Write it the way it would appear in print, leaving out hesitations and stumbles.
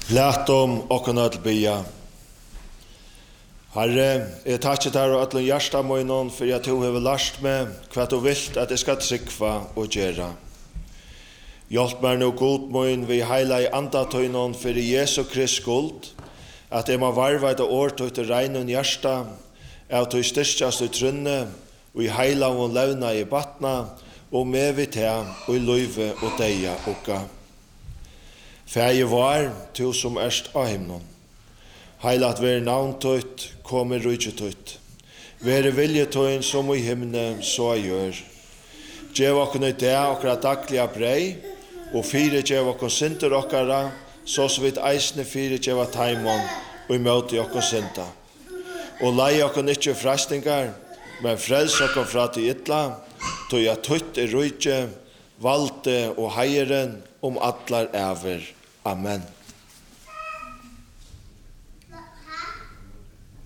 Lät och öll bia. Herre, jeg takkje der og ødlen hjärsta møynon for at du hever lært meg hva du vilt at jeg skal trykva og gjøre. Hjelp meg nå god møyn vi heila i andatøynon for Jesu Krist skuld, at jeg må varva et år til regnen hjärsta, at du styrkjast i trunne, og i heila og levna i batna, og med vi til, og i løyve og deia okka. Fæje var, du som erst av himnon. Heilat vere navntøyt, kommer rujtjøtøyt. Vere viljetøyn som i himne, så gjør. Gjev okken i det okra daglige brei, og fire gjev okken sinter okkara, så vidt eisne fire gjev taimon, og i møte okken sinta. Og lei okken ikkje frastingar, men frels okken fra til ytla, tog jeg tøyt rujtje, valde og heieren om atlar æver. Amen.